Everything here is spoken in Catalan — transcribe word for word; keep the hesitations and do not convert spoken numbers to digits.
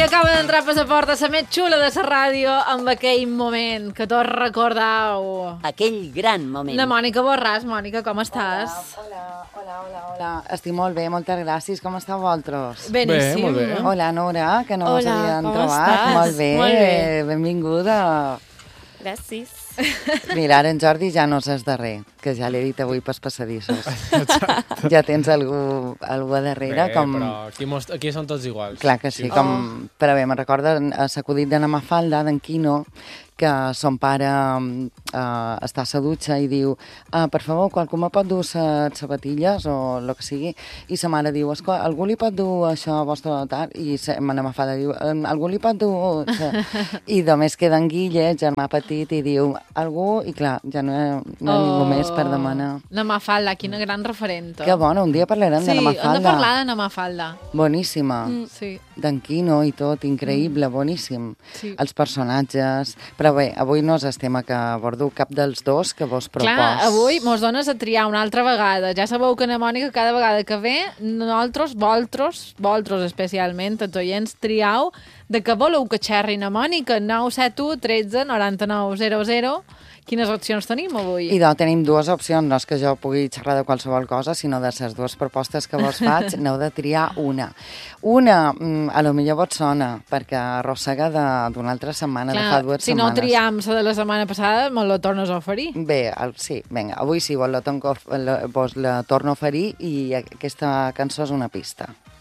acaba d'entrar per la porta la més xula de la ràdio amb aquell moment que tots recordau. Aquell gran moment. La Mònica Borràs. Mònica, com estàs? Hola, hola, hola, hola. Estic molt bé, moltes gràcies. Com esteu vosaltres? Beníssim. Bé, molt bé. Hola, Nora, que no us Hola, havien com trobat. estàs? Molt bé, Molt bé. benvinguda. Gràcies. Mira, ara en Jordi ja no és darrer, que ja l'he dit avui pels passadissos. Ja tens algú, algú a darrere. Bé, com... però aquí, most... aquí són tots iguals. Clar que sí, com... però bé, me recorda l'acudit de na Mafalda, d'en Quino, que son pare uh, està a la dutxa i diu uh, per favor, qualcú me pot dur les sabatilles o el que sigui, i sa mare diu, algú li pot dur això a vostre tard? I na Mafalda diu, algú li pot dur... I només queda en Guille, germà petit, i diu, algú, i clar, ja no hi ha, no hi ha ningú més per demanar. Na Mafalda, quina gran referent. Que bona, un dia parlarem sí, de na Mafalda. Sí, hem de parlar de na Mafalda. Boníssima. Mm, sí. D'en Quino i tot, increïble, mm. boníssim. Sí. Els personatges... Però bé, avui no és el tema que abordo cap dels dos que vos propos. Clar, avui mos dones a triar una altra vegada. Ja sabeu que na Mònica cada vegada que ve, nosaltres, vosaltres, vosaltres especialment, els oients, triau de què voleu que xerri na Mònica. nou set u tretze noranta-nou zero zero. Quines opcions tenim avui? I doncs tenim dues opcions, no és que jo pugui xerrar de qualsevol cosa, sinó de les dues propostes que vos faig, n'heu de triar una. Una, a lo millor vos sona, perquè arrossega d'una altra setmana, Clar, de fa dues si setmanes. no triam la de la setmana passada, me la tornes a oferir. Bé, el, sí, vinga, avui sí, vos la, tonco, la, vos la torno a oferir i aquesta cançó és una pista.